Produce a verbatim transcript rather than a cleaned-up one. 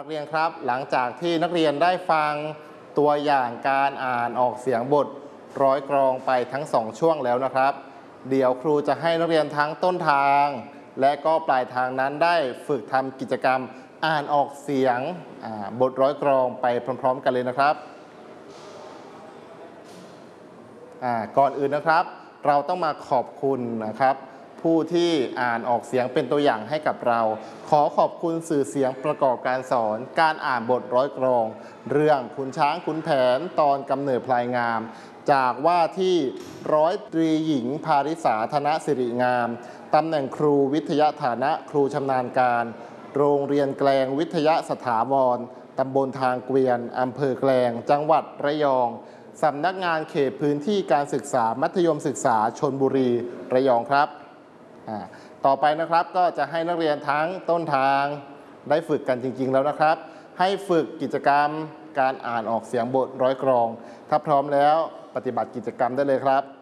นักเรียนครับหลังจากที่นักเรียนได้ฟังตัวอย่างการอ่านออกเสียงบทร้อยกลองไปทั้งสองช่วงแล้วนะครับเดี๋ยวครูจะให้นักเรียนทั้งต้นทางและก็ปลายทางนั้นได้ฝึกทำกิจกรรมอ่านออกเสียงบทร้อยกลองไปพร้อมๆกันเลยนะครับก่อนอื่นนะครับเราต้องมาขอบคุณนะครับผู้ที่อ่านออกเสียงเป็นตัวอย่างให้กับเราขอขอบคุณสื่อเสียงประกอบการสอนการอ่านบทร้อยกลองเรื่องขุนช้างขุนแผนตอนกำเนิดพลายงามจากว่าที่ร้อยตรีหญิงภาริษาธนสิริงามตำแหน่งครูวิทยาฐานะครูชำนาญการโรงเรียนแกลงวิทยาสถาวรตำบลทางเกวียนอำเภอแกลงจังหวัดระยองสำนักงานเขตพื้นที่การศึกษามัธยมศึกษาชลบุรีระยองครับต่อไปนะครับก็จะให้นักเรียนทั้งต้นทางได้ฝึกกันจริงๆแล้วนะครับให้ฝึกกิจกรรมการอ่านออกเสียงบทร้อยกลองถ้าพร้อมแล้วปฏิบัติกิจกรรมได้เลยครับ